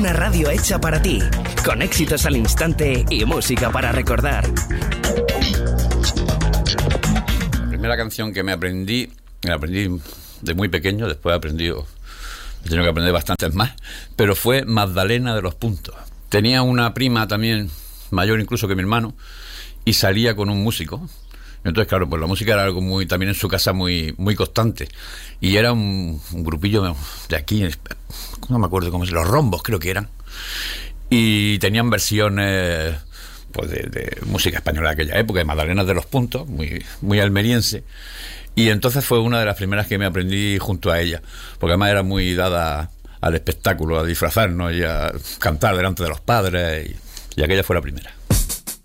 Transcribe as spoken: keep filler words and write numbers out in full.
Una radio hecha para ti, con éxitos al instante y música para recordar. La primera canción que me aprendí, me la aprendí de muy pequeño, después he aprendido, he tenido que aprender bastantes más, pero fue Magdalena de los Puntos. Tenía una prima también, mayor incluso que mi hermano, y salía con un músico. Entonces, claro, pues la música era algo muy, también en su casa muy, muy constante. Y era un, un grupillo de aquí, no me acuerdo cómo es, los Rombos creo que eran. Y tenían versiones pues de, de música española de aquella época, de Magdalena de los Puntos, muy, muy almeriense. Y entonces fue una de las primeras que me aprendí junto a ella, porque además era muy dada al espectáculo, a disfrazarnos y a cantar delante de los padres, y, y aquella fue la primera.